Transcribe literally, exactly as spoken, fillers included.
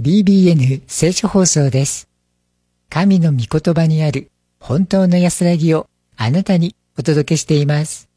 ビービーエヌ 聖書放送です。神の御言葉にある本当の安らぎをあなたにお届けしています。